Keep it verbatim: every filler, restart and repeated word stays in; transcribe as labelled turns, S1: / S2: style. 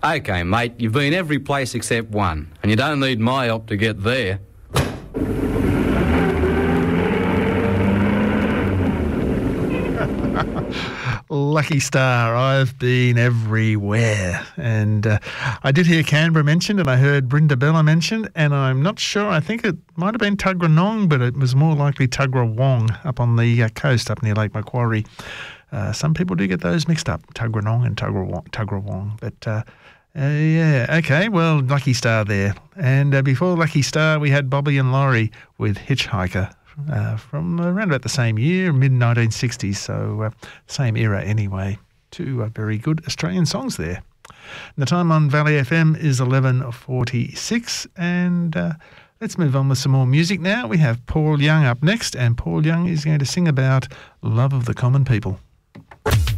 S1: OK, mate, you've been every place except one, and you don't need my help to get there.
S2: Lucky Star, I've been everywhere. And uh, I did hear Canberra mentioned, and I heard Brindabella mentioned, and I'm not sure, I think it might have been Tuggeranong, but it was more likely Tuggerawong up on the uh, coast, up near Lake Macquarie. Uh, some people do get those mixed up, Tuggeranong and Tuggerawong. Tuggerawong. But uh, uh, yeah, okay, well, Lucky Star there. And uh, before Lucky Star, we had Bobby and Laurie with Hitchhiker. Uh, from around about the same year, mid nineteen sixties, so uh, same era anyway. Two uh, very good Australian songs there. And the time on Valley F M is eleven forty-six, and uh, let's move on with some more music now. We have Paul Young up next, and Paul Young is going to sing about love of the common people.